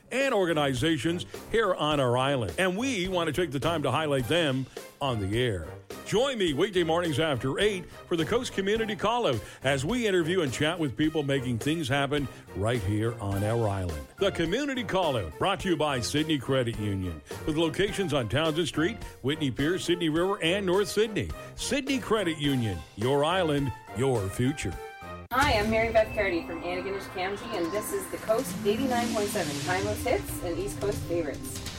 and organizations here on our island. And we want to take the time to highlight them on the air. Join me weekday mornings after 8 for the Coast Community Callout as we interview and chat with people making things happen right here on our island. The Community Callout, brought to you by Sydney Credit Union, with locations on Townsend Street, Whitney Pier, Sydney River, and North Sydney. Sydney Credit Union, your island, your future. Hi, I'm Mary Beth Carty from Antigonish County, and this is the Coast 89.7 Timeless Hits and East Coast Favorites.